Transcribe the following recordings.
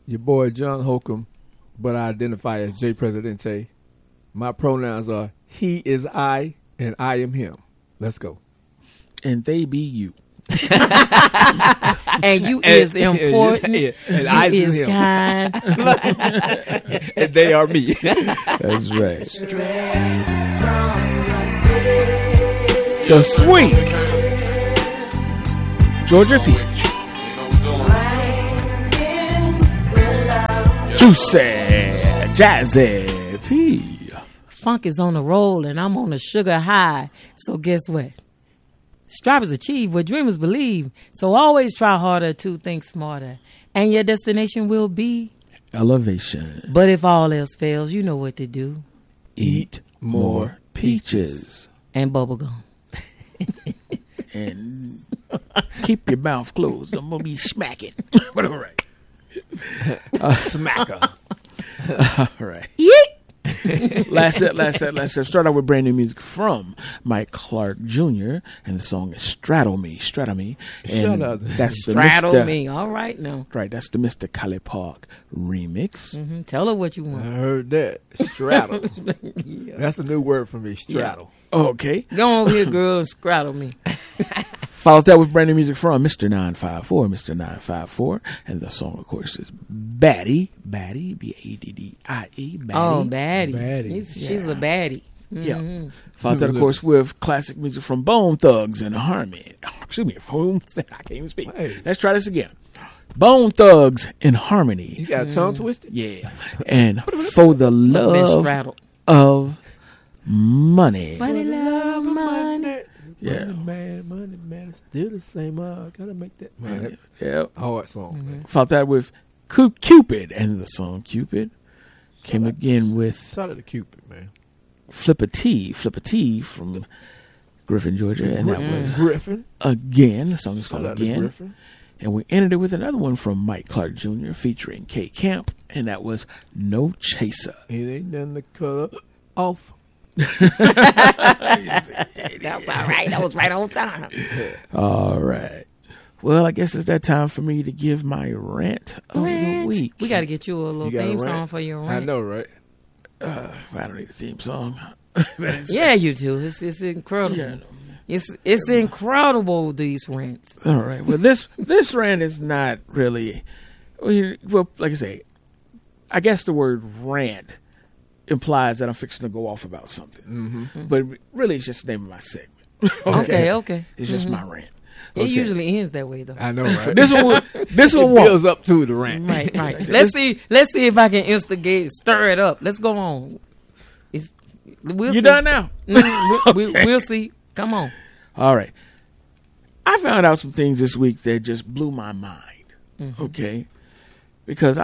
Your boy John Holcomb, but I identify as J Presidente. My pronouns are he is I and I am him. Let's go. And they be you. And you is important. And I you is is him. kind. And they are me. That's right. The sweet Georgia Peach. Juicy, jazzy P. Funk is on a roll and I'm on a sugar high. So guess what? Strivers achieve what dreamers believe. So always try harder to think smarter. And your destination will be Elevation. But if all else fails, you know what to do. Eat more peaches. And bubblegum. And keep your mouth closed. I'm going to be smacking. But all right. Smacker. All right. Yeet! Last set. Start out with brand new music from Mike Clark Jr. And the song is Straddle Me. And Shut up. That's the Straddle Mr. me. All right now. Right, that's the Mr. Kali Park remix. Tell her what you I want. heard that. Straddle. That's a new word for me. Straddle. Okay. Go over here, girl, and straddle me. Follow that with brand new music from Mr. 954. And the song, of course, is Baddie, Baddie. Oh, baddie. Baddie. She's a baddie. Yeah. Follow that, of course, with classic music from Bone Thugs and Harmony. Excuse me, I can't even speak. Hey. Let's try this again. Bone Thugs and Harmony. You got a tongue twisted? Yeah. And For the Must have been Love straddled. of Money. Funny love, money. Yeah. Money, man. It's still the same. Gotta make that. Man, Yeah. hard song. Followed that with Cupid, and the song Cupid came again with Shout out to Cupid, man. Flip a T from Griffin, Georgia, and that was Griffin. Again. The song is Shout called out to Again. Griffin. And we ended it with another one from Mike Clark Jr. featuring K Camp, and that was No Chaser. It ain't nothing to cut off. That's all right. That was right on time. All right. Well, I guess it's that time for me to give my rant of the week. We got to get you a little You got a theme rant? song for your rant. I know, right? I don't need a theme song. Yeah, you do. It's incredible. Yeah, I know. It's incredible, these rants. All right. Well, this rant is not really. Well, like I say, I guess the word rant implies that I'm fixing to go off about something. Mm-hmm. But really, it's just the name of my segment. Okay. It's just my rant. It usually ends that way, though. I know, right? This one it won't. builds up to the rant. Right. Let's see if I can instigate, stir it up. Let's go on. We'll You see. done now? We'll see. Come on. All right. I found out some things this week that just blew my mind. Okay, because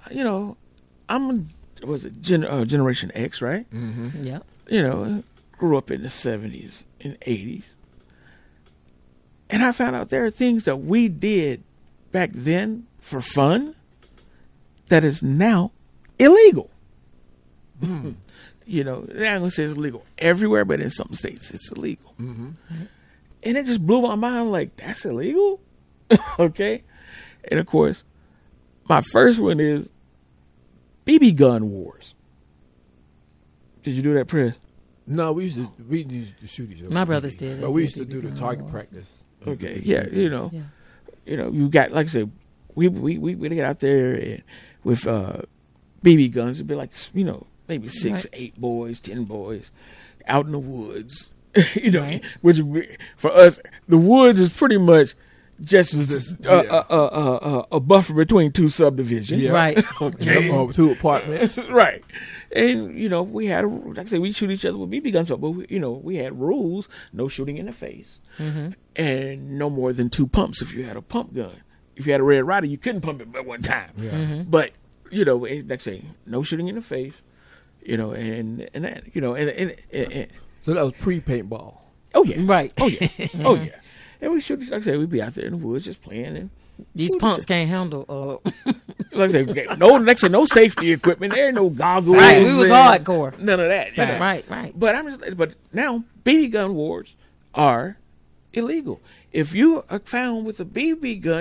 Generation X, right? Mm-hmm. Yeah. Grew up in the 70s and 80s. And I found out there are things that we did back then for fun that is now illegal. I'm not going to say it's illegal everywhere, but in some states it's illegal. Mm-hmm. And it just blew my mind, like, that's illegal? Okay? And, of course, my first one is BB gun wars. Did you do that, Prince? No, we used to shoot each other. My brothers did. But we used to do the target practice. Okay, yeah, Yeah. You got, like I said, we get out there and with BB guns. It'd be like, maybe 6, 8 boys, 10 boys out in the woods. Right. Which for us, the woods is pretty much just a buffer between two subdivisions. Yeah. Right. Okay. Or 2 apartments. Right. And, we had, like I said, we shoot each other with BB guns, but, we had rules: no shooting in the face, and no more than 2 pumps if you had a pump gun. If you had a Red Ryder, you couldn't pump it but one time. Yeah. But, like I say, no shooting in the face, and that, So that was pre-paintball. oh, yeah. Right. Oh, yeah. Oh, yeah. And we shoot, like I said, we'd be out there in the woods just playing. And These punks can't handle. like I say, no safety equipment there, no goggles. Right. We was and hardcore. None of that. Right. But now BB gun wars are illegal. If you are found with a BB gun,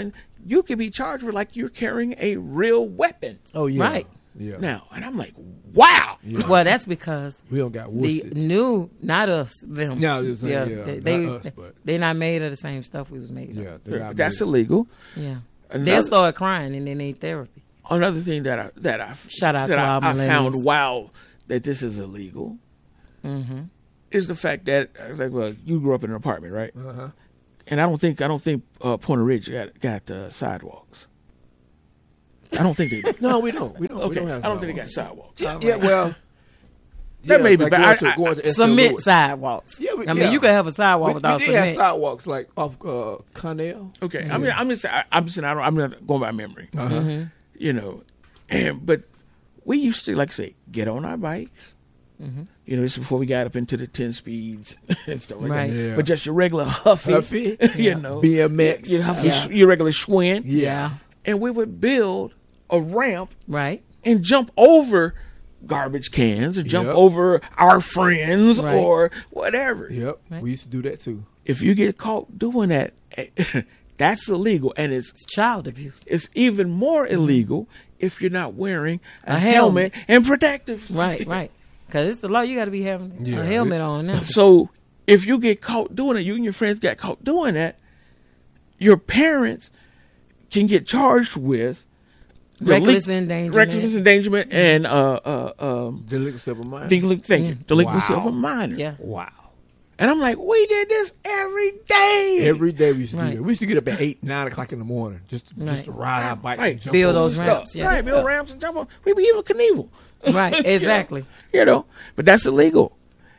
you could be charged with like you're carrying a real weapon Oh yeah. Right. Yeah. now. And I'm like, wow. Yeah. Well, that's because we don't got the wussies. new, not us, them. No, it was like, yeah, they, not us, but they're not made of the same stuff we was made of. yeah, they're not That's made. illegal. Yeah. Another- They'll start crying and they need therapy. Another thing that I Shout out that to I, our I found millennials. wow that this is illegal is the fact that like, well, you grew up in an apartment, right? Uh-huh. And I don't think Pointer Ridge got sidewalks. I don't think they do. No, we don't. We don't. Okay, We don't have I don't think they got sidewalks. sidewalks. Yeah, well, That may be, like but going to SL Cement Lewis. sidewalks. Yeah, I mean, you can have a sidewalk without we did have cement. sidewalks like off Connell. Okay, I'm not going by memory. Uh-huh. You know, but we used to, like I say, get on our bikes. You know, this is before we got up into the 10 speeds and stuff like Right. that. Yeah. But just your regular Huffy, Huffy, you know, BMX. your Huffy, Yeah. your regular Schwinn, Yeah. and we would build a ramp Right. and jump over garbage cans or jump Yep. over our friends Right. or whatever. Yep, Right. we used to do that too. If you get caught doing that, that's illegal, and It's child abuse. it's even more illegal if you're not wearing a A helmet and protective. Right, right. Because it's the law. You got to be having Yeah, a helmet on now. So if you get caught doing it, you and your friends get caught doing that, your parents can get charged with Reckless endangerment. reckless endangerment, and Delinquency of a minor. delinquency of Wow. a minor. Yeah. Wow. And I'm like, we did this every day. Every day we used to Right. do that. We used to get up at 8, 9 o'clock in the morning just to ride our bikes. Right. And jump Build over those stuff. ramps. Yeah. Right, build ramps and jump on. We be even Knievel. Right, exactly. You know, but that's illegal.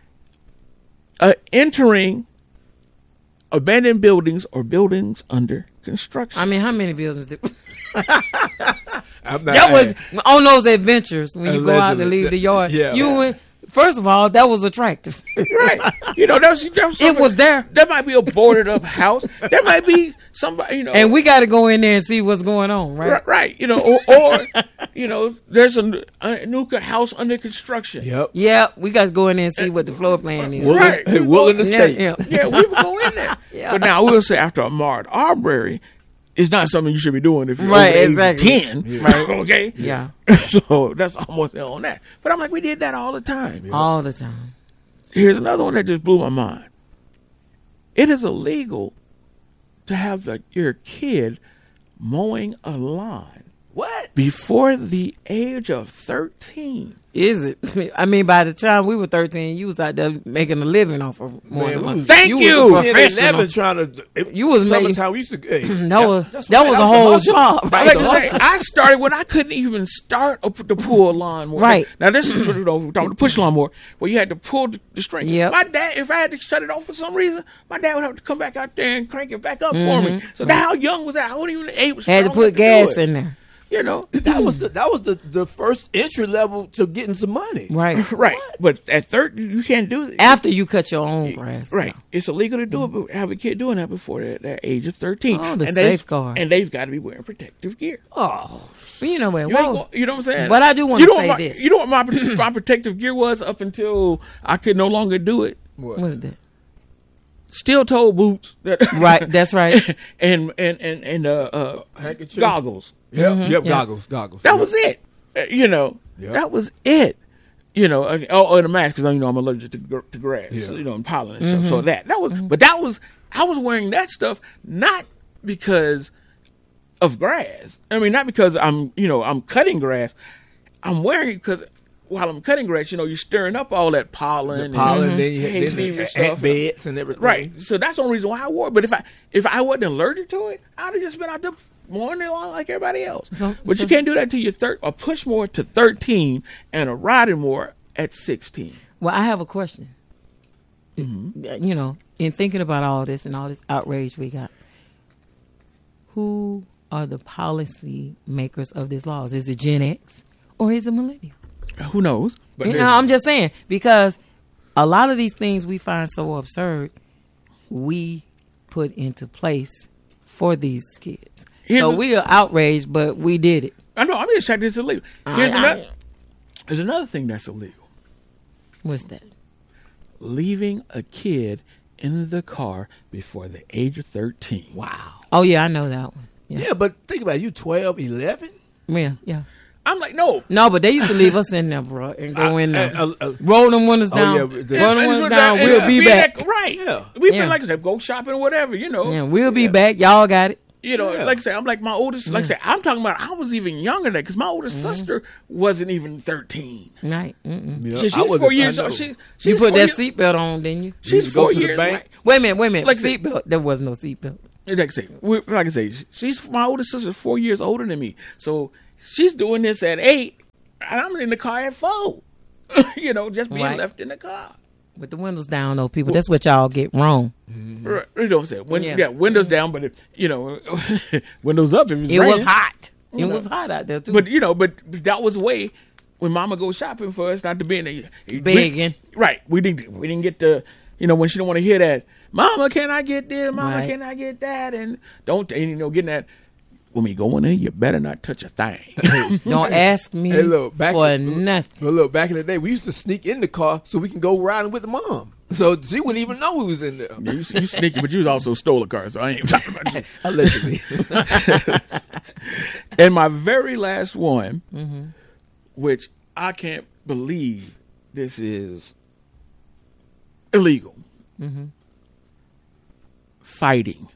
Entering abandoned buildings or buildings under construction. I mean, how many buildings did I'm not, that was on those adventures when you go out to Allegedly. leave the yard? Yeah. You went, first of all, that was attractive. Right. You know, that was It was there. That might be a boarded up house. That might be somebody, you know. And we got to go in there and see what's going on, right? Right. You know, or you know, there's a new house under construction. Yep. Yeah, we got to go in there and see what the floor plan is. Woodland, Right. hey, Woodland Estates. Yeah. Yeah, we would go in there. Yeah. But now we'll say after a Ahmaud Arbery, it's not something you should be doing if you're Right, over age exactly. 10. Yeah. Right. Okay. Yeah, So that's almost there on that. But I'm like, we did that all the time. all the time. Here's another one that just blew my mind. It is illegal to have your kid mowing a lawn What? before the age of 13. Is it? I mean, by the time we were 13, you was out there making a living off of more Man, than we one. was- Thank you. you. Was a 10, professional. 11 trying to. You was making- summertime. We used to. Hey, That was that's that right, was that a whole hustle. job. I Right? like to say, I started when I couldn't even start to pull a lawnmower. Right. Now this is we're talking about the push lawnmower, where you had to pull the string. Yep. My dad, if I had to shut it off for some reason, my dad would have to come back out there and crank it back up for me. So now how young was I? I wasn't even able. Had to put gas in there. You know, That was the first entry level to getting some money. Right. right? But at 13, you can't do that. After you cut your own grass. Right. It's illegal to do it, but have a kid doing that before their age of 13. Oh, the and safeguard. And they've got to be wearing protective gear. Oh, But you know what? You, ain't Whoa. go- you know what I'm saying? But I do wanna You know say what this. You know what my protective gear was up until I could no longer do it? what? What's that? Steel toe boots. That, Right. That's right. and Handkerchief? goggles. Yep. Yep. Yeah. Goggles. That Yep. was it. You know, Yep. that was it. You know, and the mask because you know I'm allergic to grass. Yeah. You know, and pollen and stuff. So that was, but that was I was wearing that stuff not because of grass. I mean, not because I'm cutting grass. I'm wearing it because while I'm cutting grass, you know, you're stirring up all that pollen, Pollen, then you hay had fever then stuff. beds and everything. Right. So that's the only reason why I wore it. But if I wasn't allergic to it, I'd have just been out there mowing the lawn like everybody else. But you can't do that till you're a push more to 13 and a riding more at 16. Well, I have a question. Mm-hmm. You know, in thinking about all this and all this outrage we got, who are the policy makers of these laws? Is it Gen X or is it millennial? Who knows? But You know, I'm just saying, because a lot of these things we find so absurd, we put into place for these kids. So we are outraged, but we did it. I know. I'm just saying it's illegal. There's another thing that's illegal. What's that? Leaving a kid in the car before the age of 13. Wow. Oh, yeah, I know that one. Yeah, but think about it. You 12, 11? Yeah. I'm like, no. No, but they used to leave us in there, bro, and go in there. Roll them windows Oh, down. yeah, Roll but them the- windows down. We'll be back. Right. Yeah. We Yeah. feel like I said, go shopping or whatever, you know. Yeah, we'll be back. Y'all got it. You know, Yeah. like I said, I'm like my oldest. Like I said, I'm talking about. I was even younger than that because my oldest sister wasn't even 13. Right. Mm-mm. Yeah, She I was wasn't- 4 years I know. old. She You was put 4 that years- seatbelt on, didn't you? She's You go 4 to the years. bank? Right? Wait a minute. Like- Seatbelt. There was no seatbelt. Like I say, like I say, she's my oldest sister's 4 years older than me. So she's doing this at 8, and I'm in the car at 4. You know, just being Right. left in the car. With the windows down, though, people. That's what y'all get wrong. Right, you know what I'm saying? Yeah. Yeah, windows down, but you know, windows up if it's It was raining. hot. It You know. was hot out there, too. But you know, but that was a way when Mama go shopping for us not to be in the Begging. Right, we didn't get the, you know, when she don't want to hear that. Mama, can I get this? Mama, Right. can I get that? And don't, and, you know, getting that. When we go in there, you better not touch a thing. Don't ask me Hey, look, for nothing. But look, back in the day, we used to sneak in the car so we can go riding with the mom. So she wouldn't even know we was in there. Yeah, you sneaky, but you also stole a car, so I ain't talking about you. Allegedly. And my very last one, Mm-hmm. which I can't believe this is illegal. Mm-hmm. Fighting.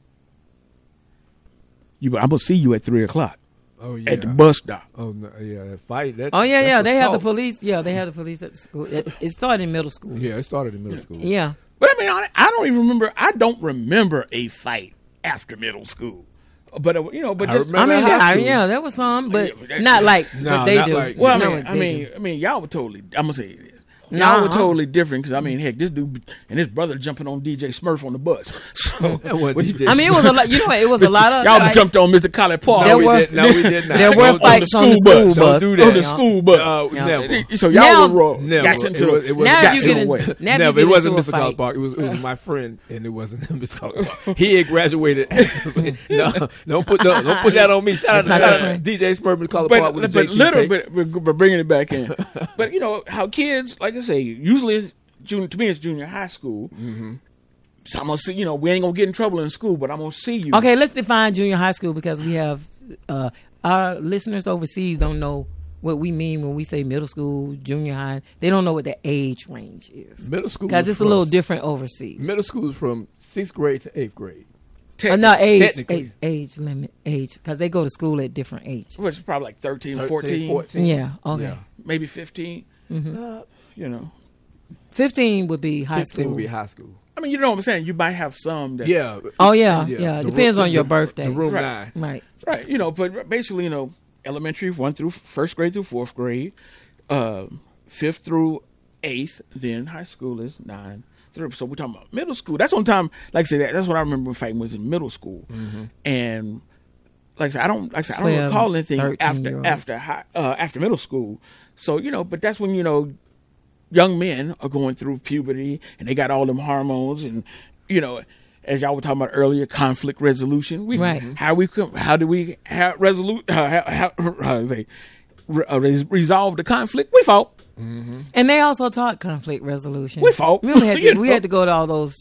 I'm gonna see you at 3:00 Oh, yeah. at the bus stop. Oh, no, yeah, that fight. That, Oh, yeah. that's They have the assault. police. Yeah, they have the police at the school. It started in middle school. Yeah, it started in middle school. Yeah. But I mean, I don't even remember. I don't remember a fight after middle school. But you know, but I just remember I mean, high school. yeah, there was some, but Yeah, but that- not like No, what they not do. like- well, No, I what they do. mean, y'all were totally. I'm gonna say this. Nah, Y'all were totally different because I mean, heck, this dude and his brother jumping on DJ Smurf on the bus. So, That wasn't which- DJ I mean, it was a lot. You know what? It was a lot of y'all fights. jumped on Mr. Collin Park. There we were- did- no, we did not. There were Don't- fights on the school school bus. bus. Don't do that. on the school bus. Yeah. Never. So y'all Now- were wrong. Never. Got into It was Now got you in the get way. in, now Never. you It get wasn't into Mr. a Collins fight. Park. It was my friend, and it wasn't Mr. Collins Park. He had graduated. No, don't put that on me. Shout That's not out your to friend. DJ Smurf and Collins Park with the but JT little tapes. bit, but bringing it back in. But you know how kids, like I say, usually it's to me it's junior high school. Mm-hmm. So I'm gonna see, you know, we ain't gonna get in trouble in school, but I'm gonna see you. Okay, let's define junior high school because we have our listeners overseas don't know what we mean when we say middle school, junior high. They don't know what the age range is Middle school because is it's a from- little different overseas. Middle school is from 6th grade to 8th grade. No, Technically. age limit, because they go to school at different ages. Which is probably like 13, 13, 14, Yeah, okay. Yeah. maybe 15. You know, 15 would be high 15 school. would be high school. I mean, you know what I'm saying. You might have some. That's, Yeah. Oh, yeah. The Depends on your birthday. The room Right. 9. Right. right. You know, but basically, you know, elementary 1st grade through 4th grade, 5th through 8th, then high school is 9. So we're talking about middle school. That's on time. Like I said, that's what I remember fighting was in middle school, and like I said, I don't 12, recall anything 13-year-olds. after middle school. So you know, but that's when you know, young men are going through puberty and they got all them hormones, and you know, as y'all were talking about earlier, conflict resolution. Right. How do we resolve the conflict? We fought. And they also taught conflict resolution. We fought. We had You to, we know. had to go to all those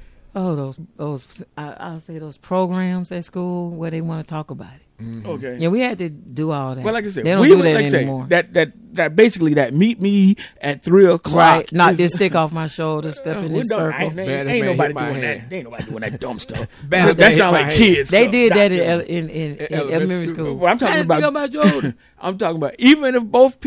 I'll say those programs at school where they want to talk about it. Okay. Yeah, we had to do all that. Well, like I said, they don't we do would, that like I say, anymore. that basically that meet me at 3:00. Right, knock is- this stick off my shoulder, step in we this don't- circle. Ain't, Bad ain't man nobody hit my doing hand. that. Ain't nobody doing that dumb stuff. Bad that man hit sound my like hand. kids. They stuff. did that Not- in elementary elementary school. school. Well, I'm talking Hey, about stick on my shoulder. I'm talking about even if both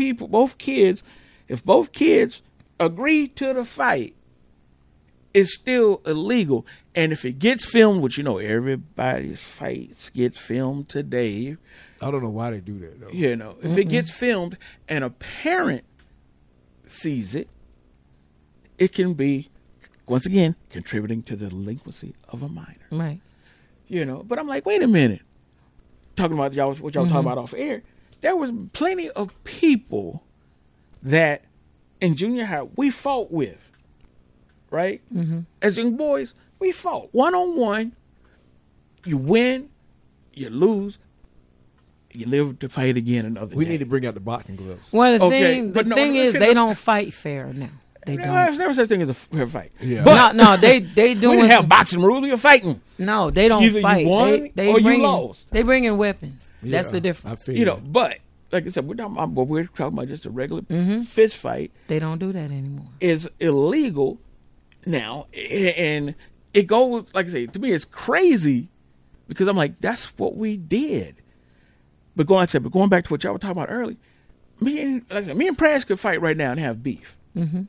kids agree to the fight, it's still illegal. And if it gets filmed, which you know everybody's fights get filmed today, I don't know why they do that, though. you know, if it gets filmed and a parent sees it, it can be, once again, contributing to the delinquency of a minor. Right. You know, but I'm like, wait a minute. Talking about y'all, what y'all talking about off air, there was plenty of people that in junior high we fought with, right? As young boys, we fought 1-on-1. You win, you lose, you live to fight again another We day. need to bring out the boxing gloves. Well, the Okay, thing but no, is, listen, they don't fight fair now. They There's don't. never such thing as a fair fight. Yeah. But No, they we doing. didn't have some- boxing rules. We were fighting. No, they don't Either you fight. won they or you bring lost. They bring in weapons. That's Yeah, the I difference. feel You know, but like I said, we're talking about just a regular Mm-hmm. fist fight. They don't do that anymore. Is illegal now, and it goes, like I say, to me it's crazy because I'm like, that's what we did. But going back to what y'all were talking about earlier, me and Prez could fight right now and have beef. Mm-hmm.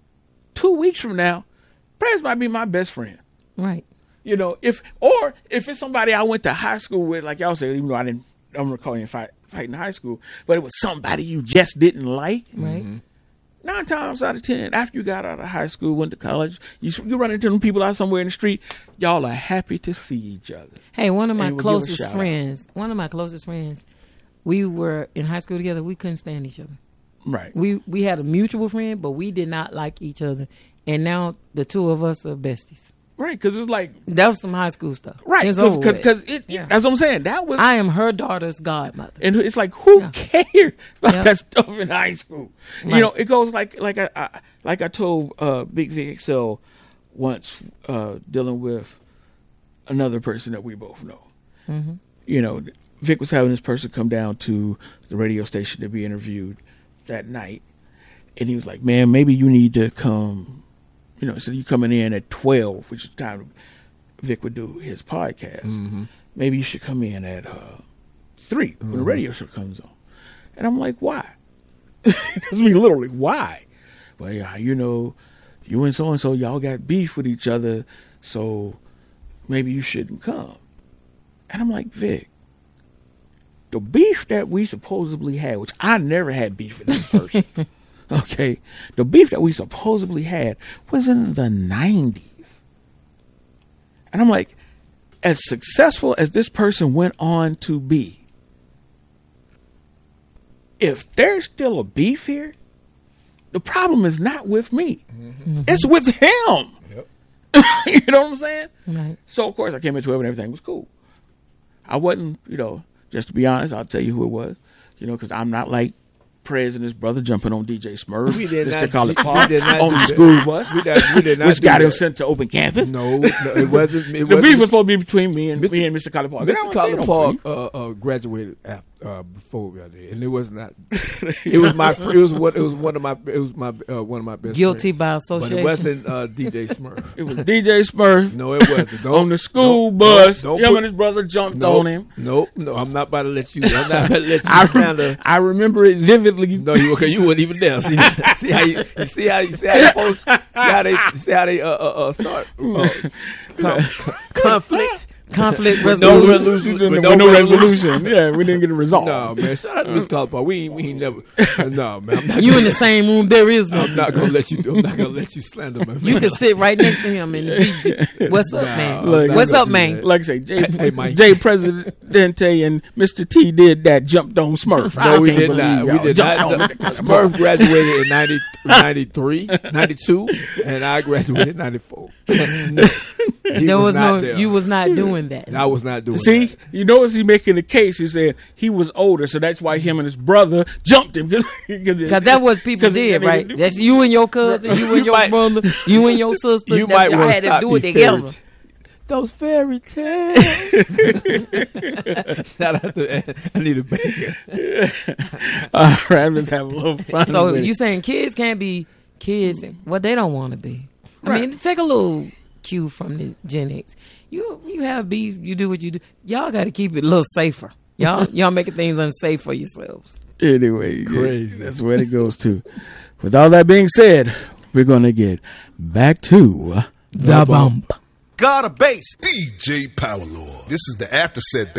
2 weeks from now, Prez might be my best friend. Right. You know, if it's somebody I went to high school with, like y'all said, even though I'm recalling fight in high school, but it was somebody you just didn't like. Right. 9 times out of 10, after you got out of high school, went to college, you run into them people out somewhere in the street, y'all are happy to see each other. Hey, one of my And we'll give a closest shout friends, we were in high school together. We couldn't stand each other. Right. We had a mutual friend, but we did not like each other. And now the two of us are besties. Right, because it's like, That was some high school stuff. right, It's over with. because Yeah. that's what I'm saying. That was, I am her daughter's godmother. and it's like, who Yeah. cares about Yeah. that stuff in high school? Right. You know, it goes like I told Big Vic XL once, dealing with another person that we both know. Mm-hmm. You know, Vic was having this person come down to the radio station to be interviewed that night, and he was like, "Man, maybe you need to come." You know, so you coming in at 12, which is the time Vic would do his podcast. Mm-hmm. Maybe you should come in at 3 when the radio show comes on. And I'm like, why? That's me literally, why? Well, yeah, you know, you and so y'all got beef with each other, so maybe you shouldn't come. And I'm like, Vic, the beef that we supposedly had, which I never had beef with this person. Okay, the beef that we supposedly had was in the 90s. And I'm like, as successful as this person went on to be, if there's still a beef here, the problem is not with me. Mm-hmm. It's with him. Yep. You know what I'm saying? Right. So, of course, I came into it and everything was cool. I wasn't, you know, just to be honest, I'll tell you who it was, you know, because I'm not like Prez and his brother jumping on DJ Smurf, We did Mr. not- College we Park, did not on do the that. school bus, We did not which do got him that. sent to open campus. No, it wasn't. It The wasn't. beef was supposed to be between me and Mr. College Park. Mr. College Park graduated before we got there, and it was not. It was my. It was one of my. It was my one of my best. Guilty friends. by But association. it wasn't DJ Smurf. It was DJ Smurf No, it wasn't. on the school bus. Don't Him put- and his brother jumped Nope, on him. Nope, no, I'm not about to let you. I'm not about to let you slander. I remember it vividly. No, you weren't even there. See how you folks see how they start conflict. Conflict With resolution. With no no resolution. Yeah, we didn't get a result. No, man. Shout out to Mr. College Park. We ain't never. No, man. I'm not. You in the same room. There is no. I'm not gonna let you. I'm not gonna let you slander my man. You can sit right next to him and be, what's up, man? I'm not What's gonna up, do man? that. Like I say, Hey, Mike. Jay Presidente and Mr. T did that, jumped on Smurf. I No, we can't did believe not. y'all We did jumped not. on Mr. College Smurf Park. graduated in 93, 92, and I graduated in 94. He There was not no. there. You was not doing that. I was not doing See, that. you notice he making the case. He said he was older, so that's why him and his brother jumped him. Because that's what people did, right? That's you and your cousin, you and your might- brother, you and your sister. You That's- might y'all want had to to stop do it these together. fairy- Those fairy tales. Shout out to I need a bacon. All right, let's have a little fun. So with it. you saying kids can't be kids what they don't want to be? I Right. mean, take a little cue from the Gen X. You have beef, you do what you do. Y'all got to keep it a little safer. Y'all making things unsafe for yourselves. Anyway, Crazy. that's where it goes to. With all that being said, we're gonna get back to The bump. God of bass. DJ Power Lord. This is the after set, baby.